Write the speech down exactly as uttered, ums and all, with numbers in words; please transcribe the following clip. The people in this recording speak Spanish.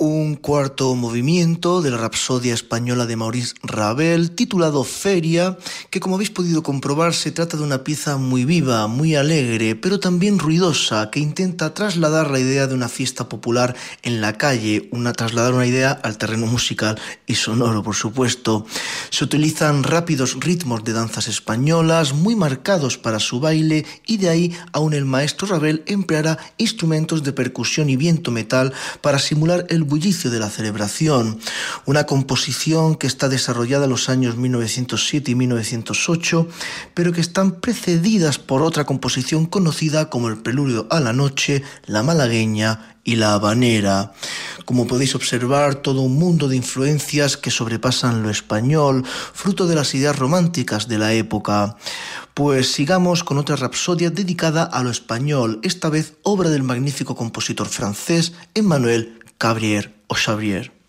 Un cuarto movimiento de la Rapsodia española de Maurice Ravel, titulado Feria, que como habéis podido comprobar se trata de una pieza muy viva, muy alegre, pero también ruidosa, que intenta trasladar la idea de una fiesta popular en la calle, una, trasladar una idea al terreno musical y sonoro, por supuesto. Se utilizan rápidos ritmos de danzas españolas, muy marcados para su baile, y de ahí aún el maestro Ravel empleará instrumentos de percusión y viento metal para simular el bullicio de la celebración, una composición que está desarrollada en los años mil novecientos siete y mil novecientos ocho, pero que están precedidas por otra composición conocida como el Preludio a la Noche, la Malagueña y la Habanera. Como podéis observar, todo un mundo de influencias que sobrepasan lo español, fruto de las ideas románticas de la época. Pues sigamos con otra rapsodia dedicada a lo español, esta vez obra del magnífico compositor francés Emmanuel Cabrier o Chabrier.